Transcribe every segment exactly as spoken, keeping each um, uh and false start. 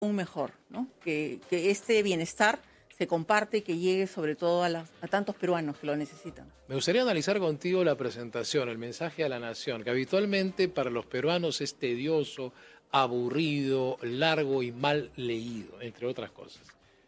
aún mejor, ¿no? Que, que este bienestar se comparte y que llegue sobre todo a, la, a tantos peruanos que lo necesitan. Me gustaría analizar contigo la presentación, el mensaje a la nación, que habitualmente para los peruanos es tedioso, aburrido, largo y mal leído, entre otras cosas.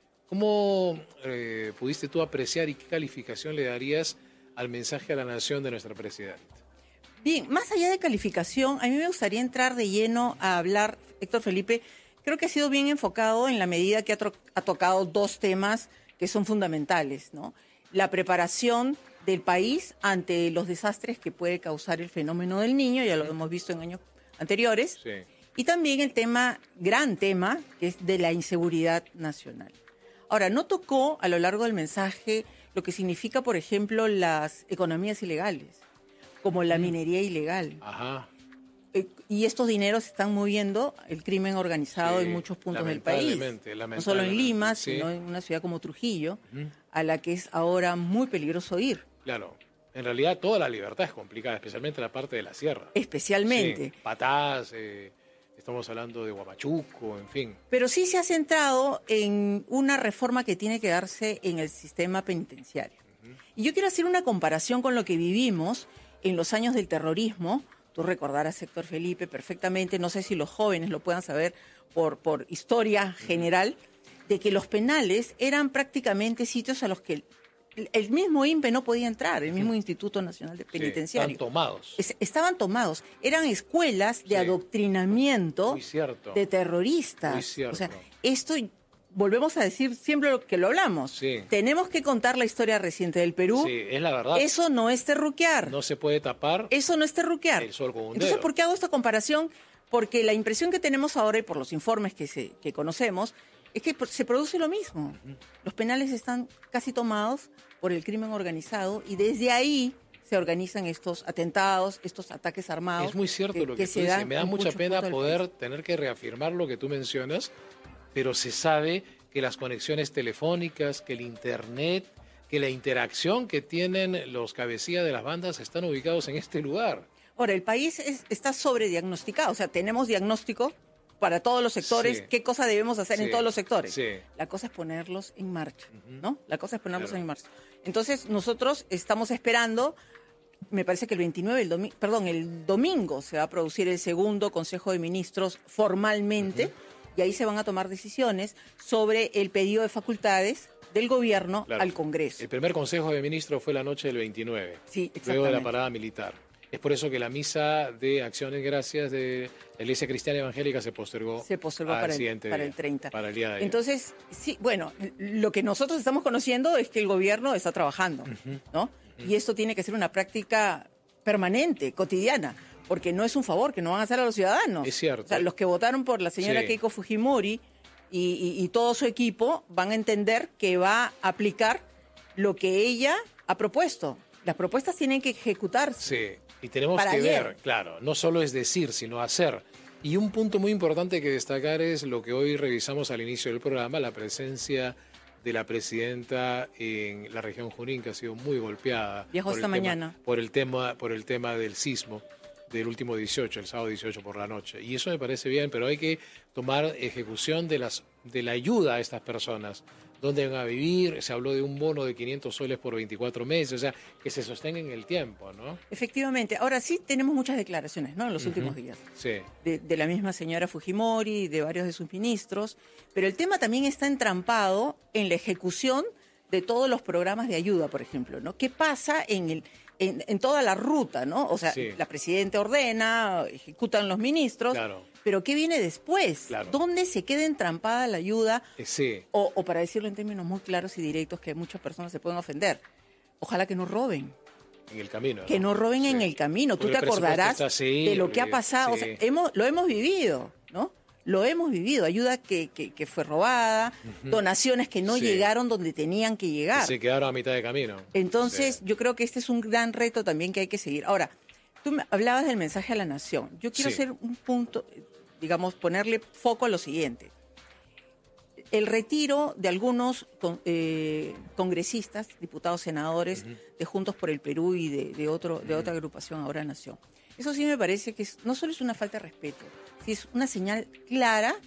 ¿Cómo eh, pudiste tú apreciar y qué calificación le darías al mensaje a la nación de nuestra presidenta? Bien, más allá de calificación, a mí me gustaría entrar de lleno a hablar, Héctor Felipe. Creo que ha sido bien enfocado en la medida que ha, ha tocado dos temas que son fundamentales, ¿no? La preparación del país ante los desastres que puede causar el fenómeno del Niño, ya lo hemos visto en años anteriores, Sí. y también el tema, gran tema, que es de la inseguridad nacional. Ahora, no tocó a lo largo del mensaje lo que significa, por ejemplo, las economías ilegales, como la minería ilegal. Ajá. Y estos dineros se están moviendo el crimen organizado Sí, en muchos puntos del país. No solo en Lima, sí. sino en una ciudad como Trujillo, Uh-huh. a la que es ahora muy peligroso ir. Claro. En realidad toda la libertad es complicada, especialmente la parte de la sierra. Especialmente. Sí. Patás, eh, estamos hablando de Huamachuco, en fin. Pero sí se ha centrado en una reforma que tiene que darse en el sistema penitenciario. Uh-huh. Y yo quiero hacer una comparación con lo que vivimos en los años del terrorismo. Tú recordarás, Héctor Felipe, perfectamente, no sé si los jóvenes lo puedan saber por, por historia general, de que los penales eran prácticamente sitios a los que el, el mismo I N P E no podía entrar, el mismo Instituto Nacional de Penitenciario. Sí, estaban tomados. Es, estaban tomados. Eran escuelas de sí. adoctrinamiento de terroristas. Muy cierto. O sea, esto... Volvemos a decir siempre lo que lo hablamos. Sí. Tenemos que contar la historia reciente del Perú. Sí, es la verdad. Eso no es terruquear. No se puede tapar. Eso no es terruquear. El sol con un Entonces, dedo. ¿por qué hago esta comparación? Porque la impresión que tenemos ahora y por los informes que, se, que conocemos es que se produce lo mismo. Uh-huh. Los penales están casi tomados por el crimen organizado y desde ahí se organizan estos atentados, estos ataques armados. Es muy cierto que, lo que, que tú se dices. Me da mucha pena poder país. tener que reafirmar lo que tú mencionas, pero se sabe que las conexiones telefónicas, que el internet, que la interacción que tienen los cabecillas de las bandas están ubicados en este lugar. Ahora, el país es, está sobrediagnosticado, o sea, tenemos diagnóstico para todos los sectores, sí. qué cosa debemos hacer sí. en todos los sectores. Sí. La cosa es ponerlos en marcha, uh-huh. ¿no? La cosa es ponerlos claro. en marcha. Entonces, nosotros estamos esperando, me parece que el veintinueve, el domi- perdón, el domingo se va a producir el segundo Consejo de Ministros formalmente, uh-huh. y ahí se van a tomar decisiones sobre el pedido de facultades del gobierno claro. al Congreso. El primer Consejo de Ministros fue la noche del veintinueve, sí, luego de la parada militar. Es por eso que la misa de Acciones Gracias de la Iglesia Cristiana Evangélica se postergó, se postergó al para, siguiente el, para día, el treinta. Para el día de ayer. Entonces, sí, bueno, lo que nosotros estamos conociendo es que el gobierno está trabajando, uh-huh. ¿no? Uh-huh. Y esto tiene que ser una práctica permanente, cotidiana, porque no es un favor que no van a hacer a los ciudadanos. Es cierto. O sea, los que votaron por la señora sí. Keiko Fujimori y, y, y todo su equipo van a entender que va a aplicar lo que ella ha propuesto. Las propuestas tienen que ejecutarse. Sí, y tenemos para que ayer. ver, claro, no solo es decir, sino hacer. Y un punto muy importante que destacar es lo que hoy revisamos al inicio del programa, la presencia de la presidenta en la región Junín, que ha sido muy golpeada. Viajó esta tema, mañana. Por el tema, por el tema del sismo del último dieciocho, el sábado dieciocho por la noche. Y eso me parece bien, pero hay que tomar ejecución de, las, de la ayuda a estas personas. ¿Dónde van a vivir? Se habló de un bono de quinientos soles por veinticuatro meses, o sea, que se sostenga en el tiempo, ¿no? Efectivamente. Ahora sí tenemos muchas declaraciones, ¿no? En los uh-huh. últimos días. Sí. De, de la misma señora Fujimori, de varios de sus ministros. Pero el tema también está entrampado en la ejecución de todos los programas de ayuda, por ejemplo, ¿no? ¿Qué pasa en el en, en toda la ruta, ¿no? O sea, sí. la presidenta ordena, ejecutan los ministros. Claro. Pero ¿qué viene después? Claro. ¿Dónde se queda entrampada la ayuda? Sí. O, o para decirlo en términos muy claros y directos, que muchas personas se pueden ofender. Ojalá que no roben. En el camino. Que no roben sí. en el camino. Porque tú te acordarás así, de lo que ha pasado. Sí. O sea, hemos, lo hemos vivido, ¿no? Lo hemos vivido. Ayuda que, que, que fue robada, uh-huh. donaciones que no sí. llegaron donde tenían que llegar. Que se quedaron a mitad de camino. Entonces, sí. yo creo que este es un gran reto también que hay que seguir. Ahora, tú me hablabas del mensaje a la nación. Yo quiero sí. hacer un punto, digamos, ponerle foco a lo siguiente. El retiro de algunos con, eh, congresistas, diputados, senadores uh-huh. de Juntos por el Perú y de, de, otro, de uh-huh. otra agrupación, Ahora Nación. Eso sí me parece que es, no solo es una falta de respeto, sí es una señal clara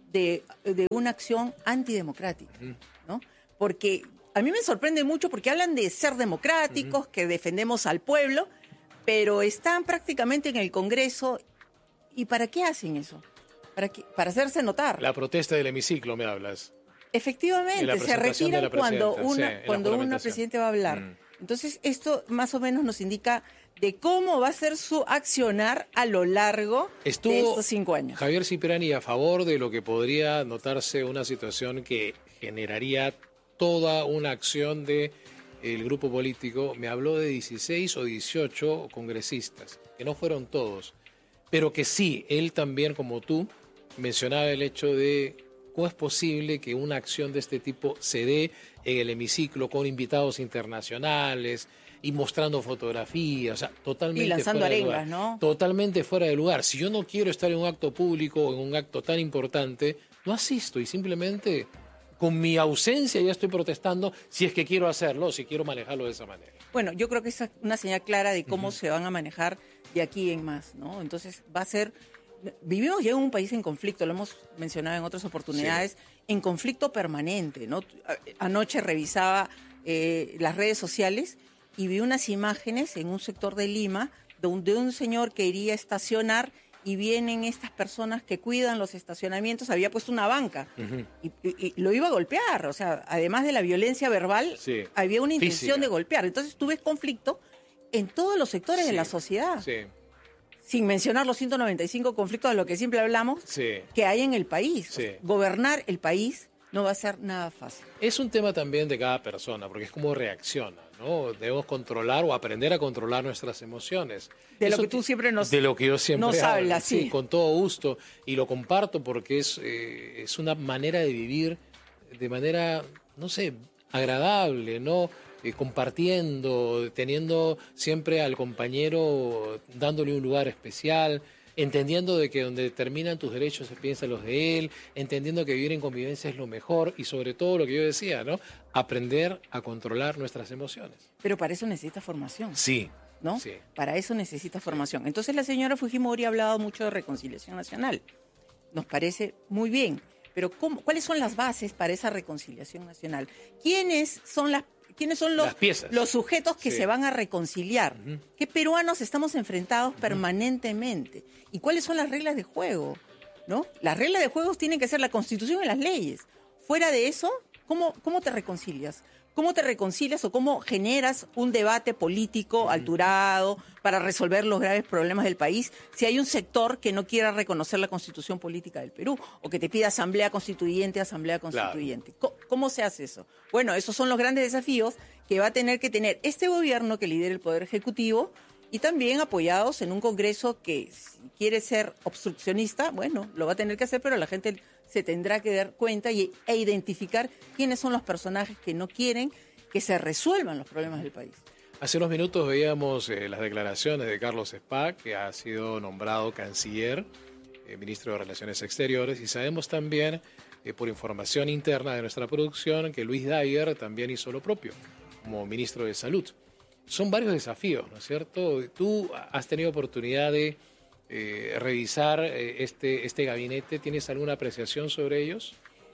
de, de una acción antidemocrática, ¿no? Porque a mí me sorprende mucho porque hablan de ser democráticos, uh-huh. que defendemos al pueblo, pero están prácticamente en el Congreso. ¿Y para qué hacen eso? ¿Para qué? Para hacerse notar. La protesta del hemiciclo, me hablas. Efectivamente, se retiran cuando una, sí, cuando una presidenta va a hablar. Mm. Entonces, esto más o menos nos indica de cómo va a ser su accionar a lo largo Estuvo de estos cinco años. Javier Cipriani a favor de lo que podría notarse una situación que generaría toda una acción del grupo político. Me habló de dieciséis o dieciocho congresistas, que no fueron todos, pero que sí, él también, como tú, mencionaba el hecho de cómo es posible que una acción de este tipo se dé en el hemiciclo con invitados internacionales y mostrando fotografías, o sea, totalmente y lanzando fuera arengas, de lugar. ¿no? Totalmente fuera de lugar. Si yo no quiero estar en un acto público o en un acto tan importante, no asisto y simplemente con mi ausencia ya estoy protestando si es que quiero hacerlo, si quiero manejarlo de esa manera. Bueno, yo creo que esa es una señal clara de cómo uh-huh. se van a manejar de aquí en más, ¿no? Entonces va a ser... Vivimos ya en un país en conflicto, lo hemos mencionado en otras oportunidades, sí. en conflicto permanente, ¿no? Anoche revisaba eh, las redes sociales y vi unas imágenes en un sector de Lima de un, de un señor que iría a estacionar y vienen estas personas que cuidan los estacionamientos, había puesto una banca uh-huh. y, y, y lo iba a golpear, o sea, además de la violencia verbal, sí. había una intención Física. de golpear. Entonces tú ves conflicto en todos los sectores sí. de la sociedad. Sí. Sin mencionar los ciento noventa y cinco conflictos de los que siempre hablamos, sí. que hay en el país. Sí. O sea, gobernar el país no va a ser nada fácil. Es un tema también de cada persona, porque es como reacciona, ¿no? Debemos controlar o aprender a controlar nuestras emociones. De Eso lo que tú siempre nos De lo que yo siempre nos hablo, hablas, sí. sí. Con todo gusto. Y lo comparto porque es, eh, es una manera de vivir de manera, no sé, agradable, ¿no? Eh, compartiendo, teniendo siempre al compañero, dándole un lugar especial, entendiendo de que donde terminan tus derechos se piensan los de él, entendiendo que vivir en convivencia es lo mejor y sobre todo lo que yo decía, ¿no? Aprender a controlar nuestras emociones. Pero para eso necesita formación. Sí. ¿No? Sí. Para eso necesita formación. Entonces la señora Fujimori ha hablado mucho de reconciliación nacional. Nos parece muy bien, pero ¿cómo, ¿cuáles son las bases para esa reconciliación nacional? ¿Quiénes son las ¿Quiénes son los, los sujetos que sí. se van a reconciliar? Uh-huh. ¿Qué peruanos estamos enfrentados uh-huh. permanentemente? ¿Y cuáles son las reglas de juego? ¿No? Las reglas de juego tienen que ser la Constitución y las leyes. Fuera de eso, ¿cómo, cómo te reconcilias? ¿Cómo te reconcilias o cómo generas un debate político uh-huh. alturado para resolver los graves problemas del país si hay un sector que no quiera reconocer la Constitución política del Perú o que te pida asamblea constituyente, asamblea constituyente? Claro. ¿Cómo, ¿Cómo se hace eso? Bueno, esos son los grandes desafíos que va a tener que tener este gobierno que lidera el Poder Ejecutivo y también apoyados en un Congreso que si quiere ser obstruccionista, bueno, lo va a tener que hacer, pero la gente se tendrá que dar cuenta y, e identificar quiénes son los personajes que no quieren que se resuelvan los problemas del país. Hace unos minutos veíamos eh, las declaraciones de Carlos Spa, que ha sido nombrado canciller, eh, ministro de Relaciones Exteriores, y sabemos también, eh, por información interna de nuestra producción, que Luis Dyer también hizo lo propio, como ministro de Salud. Son varios desafíos, ¿no es cierto? Tú has tenido oportunidad de eh, revisar eh, este, este gabinete. ¿Tienes alguna apreciación sobre ellos?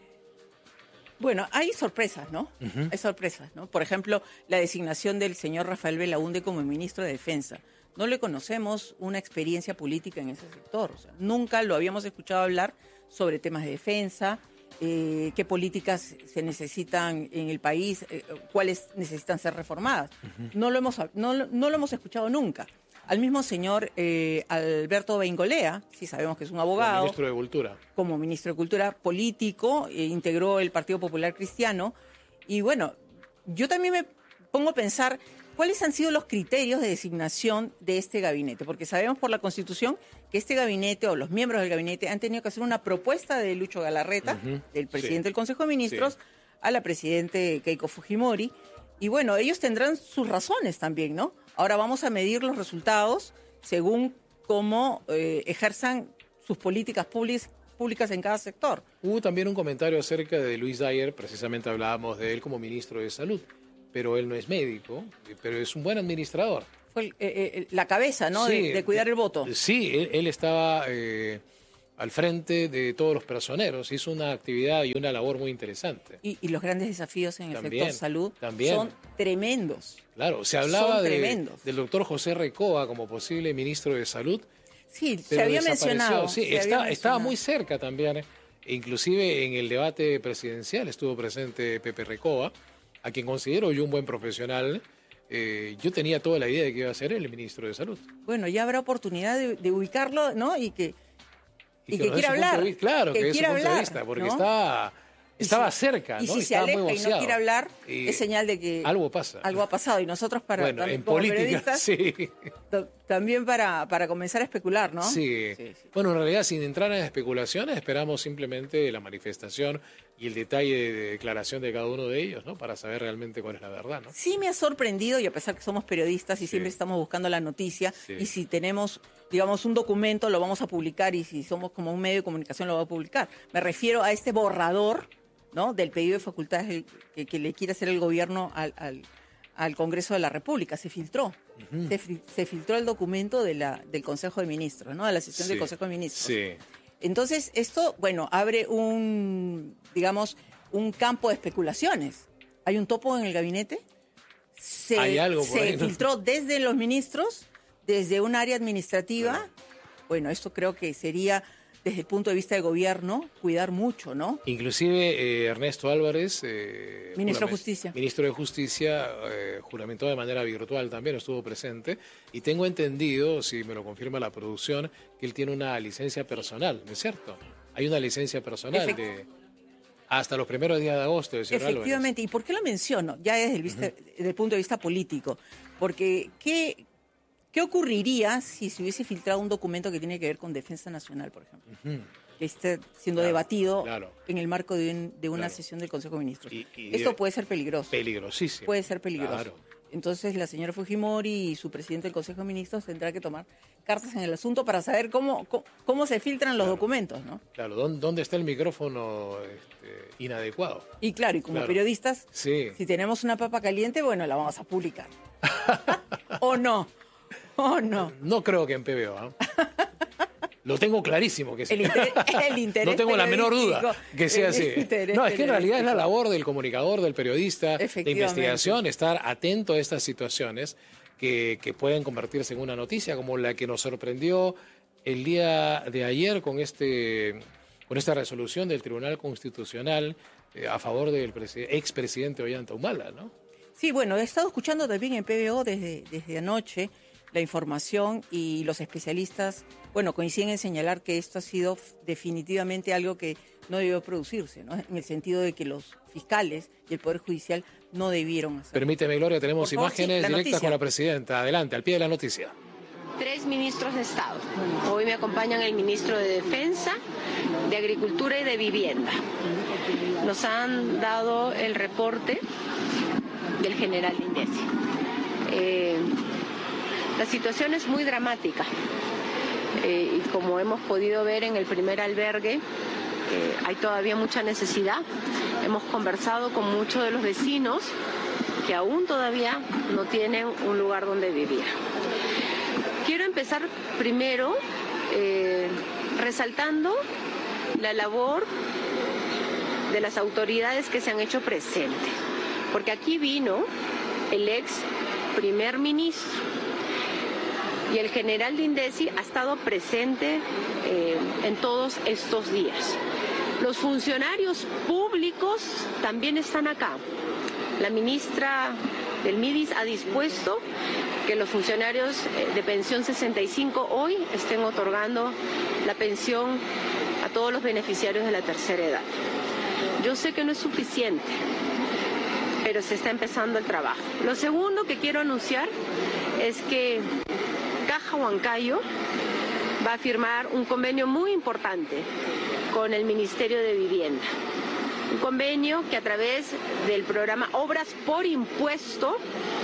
Bueno, hay sorpresas, ¿no? Uh-huh. Hay sorpresas, ¿no? Por ejemplo, la designación del señor Rafael Belaúnde como ministro de Defensa. No le conocemos una experiencia política en ese sector. O sea, nunca lo habíamos escuchado hablar sobre temas de defensa, eh, qué políticas se necesitan en el país, eh, cuáles necesitan ser reformadas. Uh-huh. No lo hemos, no, no lo hemos escuchado nunca. Al mismo señor eh, Alberto Beingolea, sí sabemos que es un abogado. Como ministro de Cultura. Como ministro de Cultura político, eh, integró el Partido Popular Cristiano. Y bueno, yo también me pongo a pensar cuáles han sido los criterios de designación de este gabinete, porque sabemos por la Constitución que este gabinete o los miembros del gabinete han tenido que hacer una propuesta de Lucho Galarreta, uh-huh. del presidente sí. del Consejo de Ministros, sí. a la presidente Keiko Fujimori. Y bueno, ellos tendrán sus razones también, ¿no? Ahora vamos a medir los resultados según cómo eh, ejerzan sus políticas públicas, públicas en cada sector. Hubo también un comentario acerca de Luis Dyer, precisamente hablábamos de él como ministro de Salud, pero él no es médico, pero es un buen administrador. Fue el, eh, eh, la cabeza, ¿no? Sí, de, de cuidar el voto. Sí, él, él estaba... Eh, al frente de todos los personeros. Hizo una actividad y una labor muy interesante. Y, y los grandes desafíos en el También, sector salud también. son tremendos. Claro, se hablaba Son de, tremendos. del doctor José Recoba como posible ministro de Salud. Sí, se pero había desapareció. mencionado. Sí, se está- había estaba mencionado. muy cerca también. ¿eh? Inclusive en el debate presidencial estuvo presente Pepe Recoba, a quien considero yo un buen profesional. Eh, yo tenía toda la idea de que iba a ser el ministro de Salud. Bueno, ya habrá oportunidad de, de ubicarlo, ¿no? Y que, y que nos dé quiera su punto hablar. de vista- claro, que, que dé su quiera punto de hablar, vista, porque ¿no? estaba, Y estaba si- cerca, Y ¿no? si se Estaba muy aleja y no boceado. quiere hablar, Y es señal de que algo pasa. algo ha pasado. Y nosotros, para Bueno, también en como política, periodistas, sí. t- también para, para comenzar a especular, ¿no? Sí. Sí, sí. Bueno, en realidad, sin entrar en especulaciones, esperamos simplemente la manifestación y el detalle de declaración de cada uno de ellos, ¿no? Para saber realmente cuál es la verdad, ¿no? Sí me ha sorprendido, y a pesar que somos periodistas y Sí. siempre estamos buscando la noticia, Sí. y si tenemos, digamos, un documento, lo vamos a publicar, y si somos como un medio de comunicación, lo vamos a publicar. Me refiero a este borrador, ¿no?, del pedido de facultades que, que le quiere hacer el gobierno al, al, al Congreso de la República. Se filtró. Ujú. se, fi- se filtró el documento de la, del Consejo de Ministros, ¿no?, de la sesión del Sí. Consejo de Ministros. Sí. Entonces, esto, bueno, abre un, digamos, un campo de especulaciones. ¿Hay un topo en el gabinete? Se, Hay algo por se ahí, ¿no? filtró desde los ministros, desde un área administrativa. Bueno, esto creo que sería, desde el punto de vista del gobierno, cuidar mucho, ¿no? Inclusive eh, Ernesto Álvarez, eh, Ministro jurame- de Justicia. ministro de Justicia, eh, juramentó de manera virtual también, estuvo presente, y tengo entendido, si me lo confirma la producción, que él tiene una licencia personal, ¿no es cierto? Hay una licencia personal Efect- de hasta los primeros días de agosto, del señor Álvarez. Efectivamente. ¿Y por qué lo menciono? Ya desde el, vista- desde el punto de vista político. Porque, ¿qué, ¿qué ocurriría si se hubiese filtrado un documento que tiene que ver con defensa nacional, por ejemplo? Ujú. Que esté siendo Claro, debatido claro. en el marco de, un- de una Claro. sesión del Consejo de Ministros. Y- y- Esto puede ser peligroso. Peligrosísimo. Puede ser peligroso. Claro. Entonces, la señora Fujimori y su presidente del Consejo de Ministros tendrá que tomar cartas en el asunto para saber cómo, cómo, cómo se filtran los documentos, ¿no? Claro, ¿dó- ¿dónde está el micrófono este, inadecuado? Y claro, y como Claro. periodistas, Sí. si tenemos una papa caliente, bueno, la vamos a publicar. ¿O no? ¿O no? No creo que en P B O, ¿ah? Lo tengo clarísimo que sí. El interés, el interés No tengo la menor duda periodístico, que sea el así. interés No, es que en realidad es la periodístico. labor del comunicador, del periodista, de Efectivamente. investigación, estar atento a estas situaciones que, que pueden convertirse en una noticia, como la que nos sorprendió el día de ayer con este con esta resolución del Tribunal Constitucional eh, a favor del preside- expresidente Ollanta Humala, ¿no? Sí, bueno, he estado escuchando también en P B O desde, desde anoche la información, y los especialistas, bueno, coinciden en señalar que esto ha sido f- definitivamente algo que no debió producirse, ¿no? En el sentido de que los fiscales y el Poder Judicial no debieron hacerlo. Permíteme, Gloria, tenemos Por favor, imágenes sí, la directas noticia. con la presidenta. Adelante, al pie de la noticia. Tres ministros de Estado. Hoy me acompañan el ministro de Defensa, de Agricultura y de Vivienda. Nos han dado el reporte del general Lindesi. Eh, la situación es muy dramática. Eh, y como hemos podido ver en el primer albergue, eh, hay todavía mucha necesidad. Hemos conversado con muchos de los vecinos que aún todavía no tienen un lugar donde vivir. Quiero empezar primero eh, resaltando la labor de las autoridades que se han hecho presentes, porque aquí vino el ex primer ministro y el general Lindesi ha estado presente eh, en todos estos días. Los funcionarios públicos también están acá. La ministra del MIDIS ha dispuesto que los funcionarios de pensión sesenta y cinco hoy estén otorgando la pensión a todos los beneficiarios de la tercera edad. Yo sé que no es suficiente, pero se está empezando el trabajo. Lo segundo que quiero anunciar es que Caja Huancayo va a firmar un convenio muy importante con el Ministerio de Vivienda. Un convenio que a través del programa Obras por Impuesto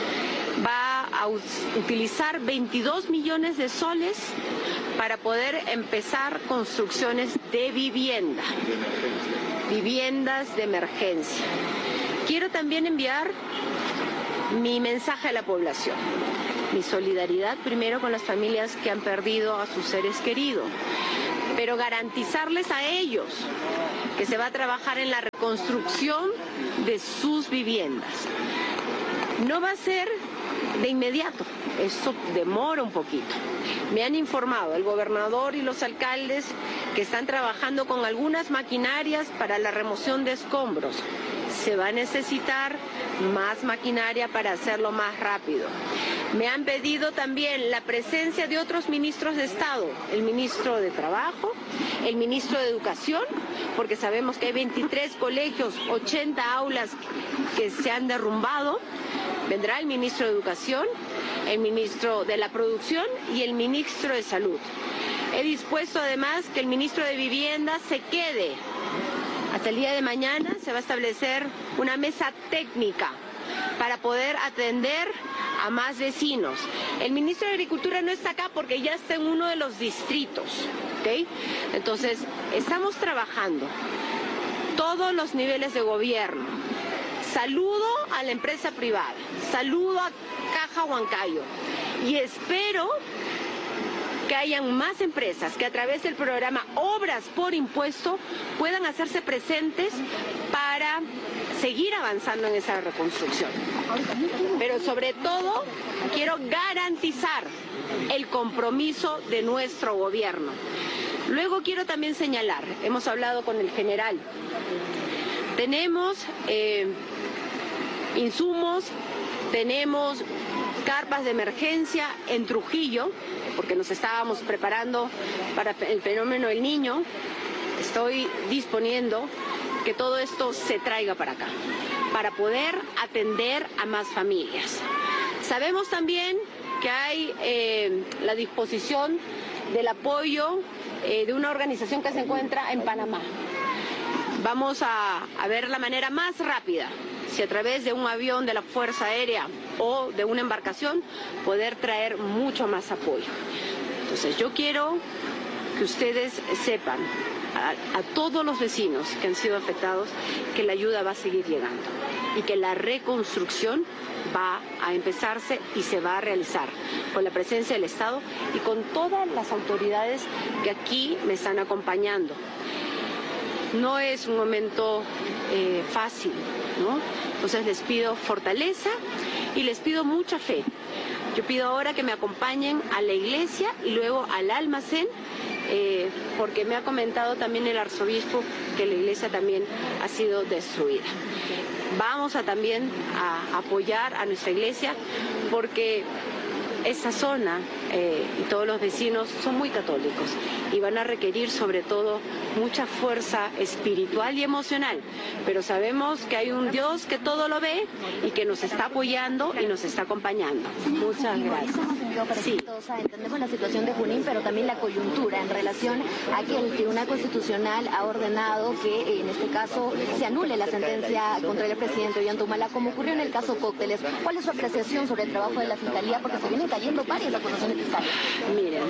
va a utilizar veintidós millones de soles para poder empezar construcciones de vivienda, viviendas de emergencia. Quiero también enviar mi mensaje a la población, mi solidaridad primero con las familias que han perdido a sus seres queridos, pero garantizarles a ellos que se va a trabajar en la reconstrucción de sus viviendas. No va a ser de inmediato, eso demora un poquito. Me han informado el gobernador y los alcaldes que están trabajando con algunas maquinarias para la remoción de escombros. Se va a necesitar más maquinaria para hacerlo más rápido. Me han pedido también la presencia de otros ministros de Estado, el ministro de Trabajo, el ministro de Educación, porque sabemos que hay veintitrés colegios, ochenta aulas que se han derrumbado. Vendrá el ministro de Educación, el ministro de la Producción y el ministro de Salud. He dispuesto además que el ministro de Vivienda se quede. Hasta el día de mañana se va a establecer una mesa técnica para poder atender a más vecinos. El ministro de Agricultura no está acá porque ya está en uno de los distritos, ¿ok? Entonces, estamos trabajando todos los niveles de gobierno. Saludo a la empresa privada, saludo a Caja Huancayo y espero que hayan más empresas que a través del programa Obras por Impuesto puedan hacerse presentes para seguir avanzando en esa reconstrucción. Pero sobre todo quiero garantizar el compromiso de nuestro gobierno. Luego quiero también señalar, hemos hablado con el general, tenemos eh, insumos, tenemos carpas de emergencia en Trujillo, porque nos estábamos preparando para el fenómeno del Niño. Estoy disponiendo que todo esto se traiga para acá, para poder atender a más familias. Sabemos también que hay eh, la disposición del apoyo eh, de una organización que se encuentra en Panamá. Vamos a, a ver la manera más rápida, si a través de un avión de la Fuerza Aérea o de una embarcación, poder traer mucho más apoyo. Entonces yo quiero que ustedes sepan, a, a todos los vecinos que han sido afectados, que la ayuda va a seguir llegando y que la reconstrucción va a empezarse y se va a realizar con la presencia del Estado y con todas las autoridades que aquí me están acompañando. No es un momento eh, fácil, ¿no? Entonces les pido fortaleza y les pido mucha fe. Yo pido ahora que me acompañen a la iglesia y luego al almacén, eh, porque me ha comentado también el arzobispo que la iglesia también ha sido destruida. Vamos a también a apoyar a nuestra iglesia porque esta zona eh, y todos los vecinos son muy católicos y van a requerir sobre todo mucha fuerza espiritual y emocional, pero sabemos que hay un Dios que todo lo ve y que nos está apoyando y nos está acompañando. Muchas gracias. Sí. Entendemos la situación de Junín, pero también la coyuntura en relación a que el Tribunal Constitucional ha ordenado que en este caso se anule la sentencia contra el presidente Ollanta, como ocurrió en el caso Cócteles. ¿Cuál es su apreciación sobre el trabajo de la Fiscalía? Porque se vienen cayendo varias acusaciones fiscales. Miren,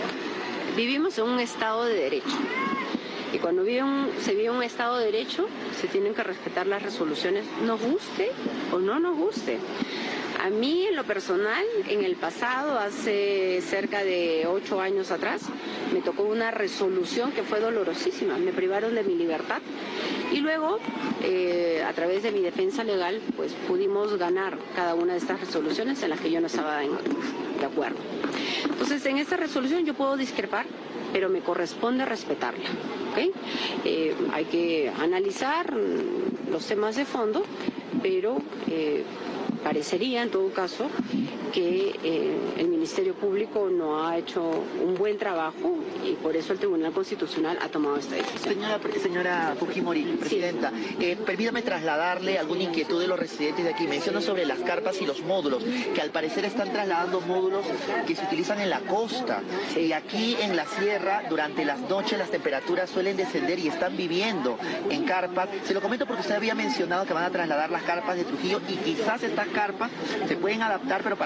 vivimos en un Estado de Derecho. Y cuando vive un, se vive un Estado de Derecho, se tienen que respetar las resoluciones, nos guste o no nos guste. A mí, en lo personal, en el pasado, hace cerca de ocho años atrás, me tocó una resolución que fue dolorosísima. Me privaron de mi libertad y luego, eh, a través de mi defensa legal, pues pudimos ganar cada una de estas resoluciones en las que yo no estaba en, de acuerdo. Entonces, en esta resolución yo puedo discrepar, pero me corresponde respetarla, ¿ok? Eh, hay que analizar los temas de fondo, pero eh, parecería, en todo caso, que eh, el Ministerio Público no ha hecho un buen trabajo y por eso el Tribunal Constitucional ha tomado esta decisión. Señora, señora Fujimori, Presidenta, sí. eh, permítame trasladarle alguna inquietud de los residentes de aquí. Menciona sobre las carpas y los módulos, que al parecer están trasladando módulos que se utilizan en la costa. Sí. Y aquí en la sierra, durante las noches, las temperaturas suelen descender y están viviendo en carpas. Se lo comento porque usted había mencionado que van a trasladar las carpas de Trujillo y quizás estas carpas se pueden adaptar, pero para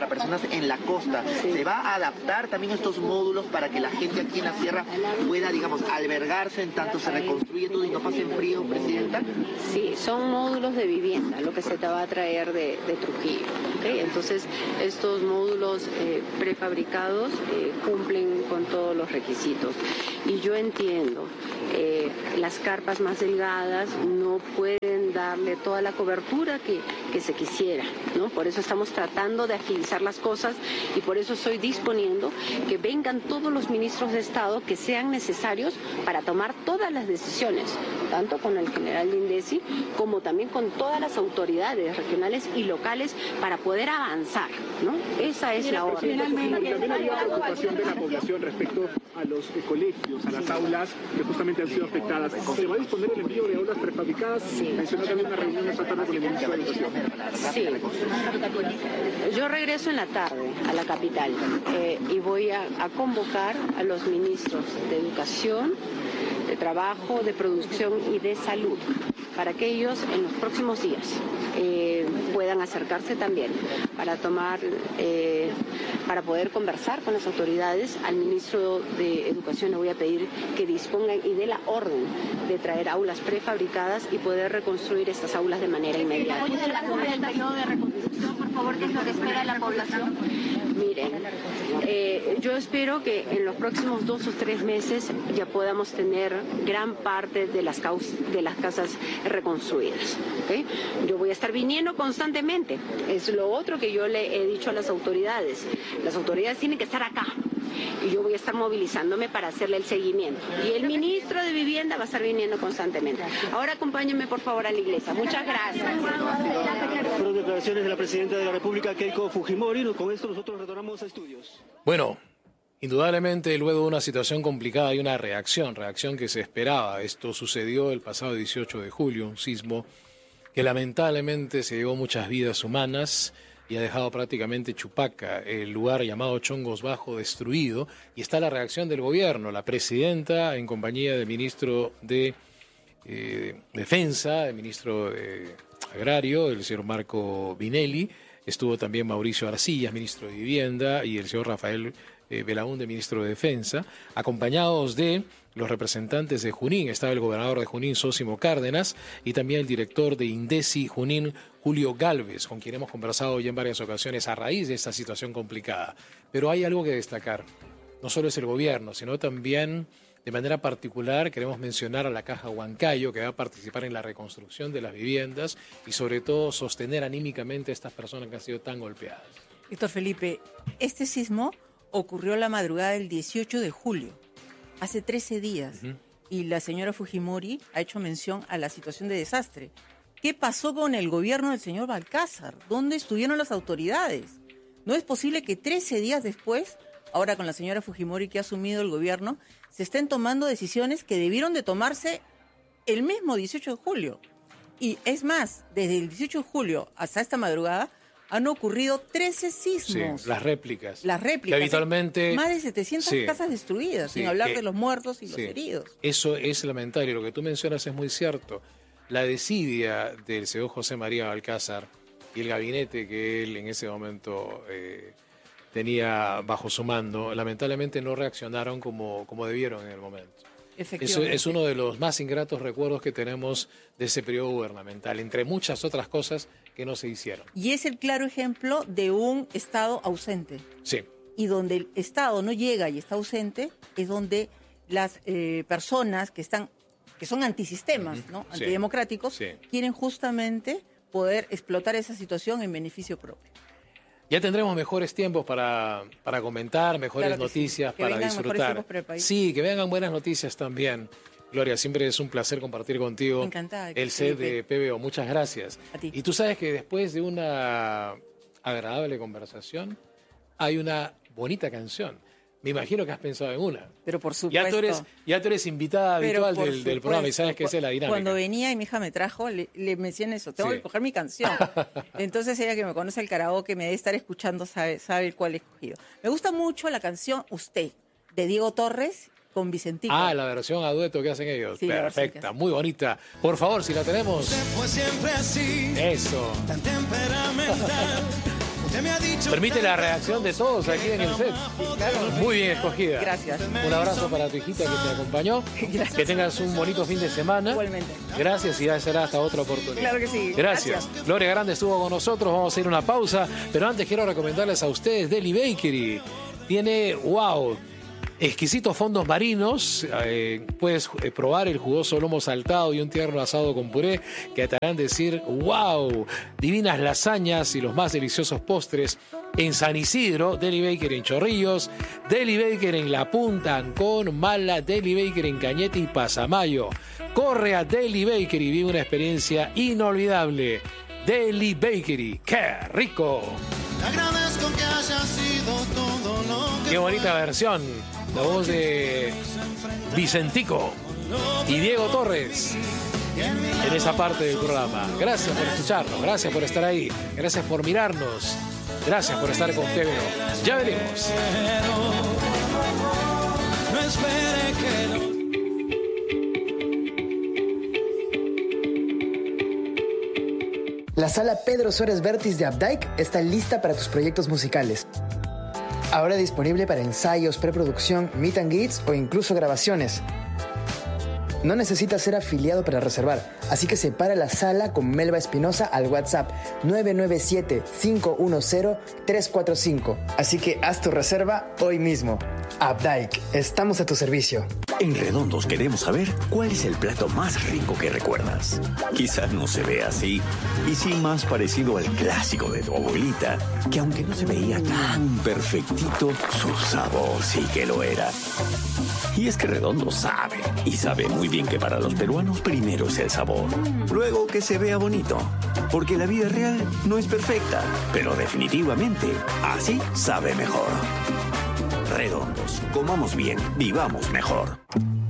personas en la costa. Sí. ¿Se va a adaptar también estos módulos para que la gente aquí en la sierra pueda, digamos, albergarse en tanto se reconstruye todo y no pase frío, Presidenta? Sí, son módulos de vivienda, lo que se te va a traer de, de Trujillo. ¿Okay? Entonces, estos módulos eh, prefabricados eh, cumplen con todos los requisitos. Y yo entiendo, eh, las carpas más delgadas no pueden darle toda la cobertura que, que se quisiera, ¿no? Por eso estamos tratando de agilizar las cosas y por eso estoy disponiendo que vengan todos los ministros de Estado que sean necesarios para tomar todas las decisiones, tanto con el general Lindesi como también con todas las autoridades regionales y locales para poder avanzar, ¿no? Esa es la orden. También había preocupación de la población respecto a los eh, colegios, a las aulas que justamente han sido afectadas. ¿Se va a disponer el envío de aulas prefabricadas? Sí. Mencionó también una reunión esta tarde con el ministro de Educación. Sí. Yo regreso en la tarde a la capital eh, y voy a, a convocar a los ministros de Educación, de Trabajo, de Producción y de Salud para que ellos en los próximos días eh, puedan acercarse también para tomar, eh, para poder conversar con las autoridades. Al ministro de Educación le voy a pedir que dispongan y dé la orden de traer aulas prefabricadas y poder reconstruir estas aulas de manera inmediata. Hoy se la cumbre del periodo de reconstrucción, por favor, que es lo que espera la población. Miren, eh, yo espero que en los próximos dos o tres meses ya podamos tener gran parte de las, caus de las casas reconstruidas. ¿Okay? Yo voy a estar viniendo constantemente. Es lo otro que yo le he dicho a las autoridades. Las autoridades tienen que estar acá. Y yo voy a estar movilizándome para hacerle el seguimiento. Y el ministro de Vivienda va a estar viniendo constantemente. Ahora acompáñenme por favor a la iglesia. Muchas gracias. Fueron declaraciones de la Presidenta de la República, Keiko Fujimori. Con esto nosotros retornamos a estudios. Bueno, indudablemente luego de una situación complicada hay una reacción, reacción que se esperaba. Esto sucedió el pasado dieciocho de julio, un sismo que lamentablemente se llevó muchas vidas humanas y ha dejado prácticamente Chupaca, el lugar llamado Chongos Bajo, destruido. Y está la reacción del gobierno, la presidenta en compañía del ministro de eh, Defensa, el ministro de Agrario, el señor Marco Vinelli, estuvo también Mauricio Arcillas, ministro de Vivienda, y el señor Rafael eh, Belaúnde, ministro de Defensa, acompañados de los representantes de Junín. Estaba el gobernador de Junín, Zósimo Cárdenas, y también el director de Indesi Junín, Julio Gálvez, con quien hemos conversado ya en varias ocasiones a raíz de esta situación complicada. Pero hay algo que destacar. No solo es el gobierno, sino también, de manera particular, queremos mencionar a la Caja Huancayo, que va a participar en la reconstrucción de las viviendas y, sobre todo, sostener anímicamente a estas personas que han sido tan golpeadas. Víctor Felipe, este sismo ocurrió la madrugada del dieciocho de julio, hace trece días, uh-huh. y la señora Fujimori ha hecho mención a la situación de desastre. ¿Qué pasó con el gobierno del señor Balcázar? ¿Dónde estuvieron las autoridades? No es posible que trece días después, ahora con la señora Fujimori que ha asumido el gobierno, se estén tomando decisiones que debieron de tomarse el mismo dieciocho de julio. Y es más, desde el dieciocho de julio hasta esta madrugada han ocurrido trece sismos. Sí, las réplicas. Las réplicas. Que habitualmente, más de setecientas sí, casas destruidas, sí, sin hablar que, de los muertos y sí, los heridos. Eso es lamentable. Lo que tú mencionas es muy cierto. La desidia del señor José María Balcázar y el gabinete que él en ese momento eh, tenía bajo su mando, lamentablemente no reaccionaron como, como debieron en el momento. Eso es uno de los más ingratos recuerdos que tenemos de ese periodo gubernamental, entre muchas otras cosas que no se hicieron. Y es el claro ejemplo de un Estado ausente. Sí. Y donde el Estado no llega y está ausente, es donde las eh, personas que están, que son antisistemas, uh-huh. ¿no? Sí. Antidemocráticos, sí. quieren justamente poder explotar esa situación en beneficio propio. Ya tendremos mejores tiempos para, para comentar, mejores claro noticias, sí. para disfrutar. Para el país. Sí, que vengan buenas noticias también. Gloria, siempre es un placer compartir contigo Encantada, el set de P B O. Muchas gracias. A ti. Y tú sabes que después de una agradable conversación, hay una bonita canción. Me imagino que has pensado en una. Pero por supuesto. Ya tú eres, ya tú eres invitada habitual del, del programa y sabes que esa es la dinámica. Cuando venía y mi hija me trajo, le, le mencioné eso, tengo sí. que coger mi canción. Entonces ella que me conoce el karaoke, me debe estar escuchando, sabe, sabe cuál he escogido. Me gusta mucho la canción Usted, de Diego Torres con Vicentico. Ah, la versión a dueto que hacen ellos. Sí, perfecta, muy bonita. Por favor, si la tenemos. Usted fue siempre así. Eso. Tan temperamental. Permite la reacción de todos aquí en el set. Muy bien escogida. Gracias. Un abrazo para tu hijita que te acompañó. Gracias. Que tengas un bonito fin de semana. Igualmente. Gracias y ya será hasta otra oportunidad. Claro que sí. Gracias. Gracias. Gloria Grande estuvo con nosotros. Vamos a ir a una pausa. Pero antes quiero recomendarles a ustedes Deli Bakery. Tiene, wow, exquisitos fondos marinos. Eh, puedes eh, probar el jugoso lomo saltado y un tierno asado con puré que te harán decir wow. Divinas lasañas y los más deliciosos postres en San Isidro, Deli Baker en Chorrillos, Deli Baker en La Punta, Ancón, Mala, Deli Baker en Cañete y Pasamayo. Corre a Deli Baker y vive una experiencia inolvidable. Deli Bakery, ¡qué rico! Agradezco que haya sido todo lo que Qué bonita versión. La voz de Vicentico y Diego Torres en esa parte del programa. Gracias por escucharnos, gracias por estar ahí, gracias por mirarnos, gracias por estar con T V O. Ya venimos. no espere que lo... La sala Pedro Suárez Vértiz de Updike está lista para tus proyectos musicales. Ahora disponible para ensayos, preproducción, meet and greets o incluso grabaciones. No necesitas ser afiliado para reservar, así que separa la sala con Melba Espinosa al WhatsApp nueve nueve siete, cinco uno cero, tres cuatro cinco. Así que haz tu reserva hoy mismo. Updike, estamos a tu servicio. En Redondos queremos saber cuál es el plato más rico que recuerdas. Quizás no se ve así, y sí más parecido al clásico de tu abuelita, que aunque no se veía tan perfectito, su sabor sí que lo era. Y es que Redondo sabe, y sabe muy bien que para los peruanos primero es el sabor, luego que se vea bonito, porque la vida real no es perfecta, pero definitivamente así sabe mejor. Redondos, comamos bien, vivamos mejor.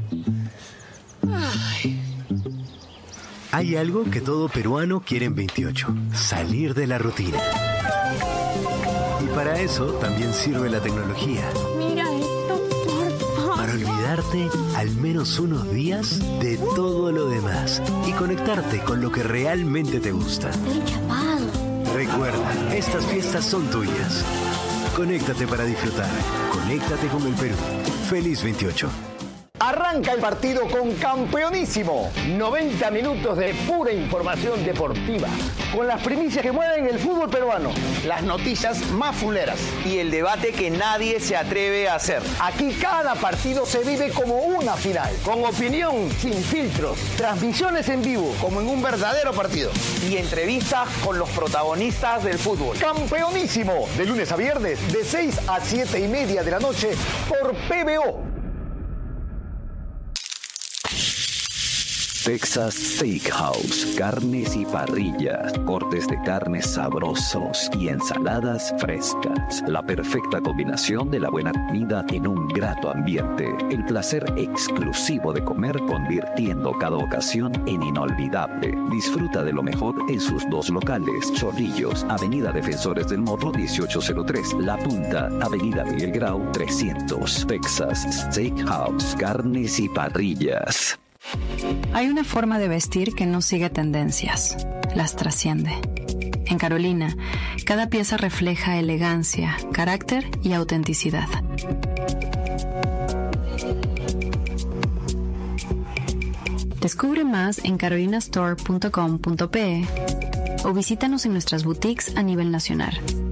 Ay. Hay algo que todo peruano quiere en veintiocho, salir de la rutina. Y para eso también sirve la tecnología. Mira esto, por favor. Para olvidarte al menos unos días de todo lo demás y conectarte con lo que realmente te gusta. Estoy chapado. Recuerda, estas fiestas son tuyas. Conéctate para disfrutar. Conéctate con el Perú. Feliz veintiocho. Arranca el partido con Campeonísimo. noventa minutos de pura información deportiva. Con las primicias que mueven el fútbol peruano. Las noticias más fuleras. Y el debate que nadie se atreve a hacer. Aquí cada partido se vive como una final. Con opinión, sin filtros. Transmisiones en vivo, como en un verdadero partido. Y entrevistas con los protagonistas del fútbol. Campeonísimo. De lunes a viernes, de seis a siete y media de la noche, por P B O. Texas Steakhouse, carnes y parrillas, cortes de carnes sabrosos y ensaladas frescas. La perfecta combinación de la buena comida en un grato ambiente. El placer exclusivo de comer convirtiendo cada ocasión en inolvidable. Disfruta de lo mejor en sus dos locales. Chorrillos, Avenida Defensores del Morro dieciocho cero tres. La Punta, Avenida Miguel Grau trescientos. Texas Steakhouse, carnes y parrillas. Hay una forma de vestir que no sigue tendencias, las trasciende. En Carolina, cada pieza refleja elegancia, carácter y autenticidad. Descubre más en carolina store punto com punto pe o visítanos en nuestras boutiques a nivel nacional.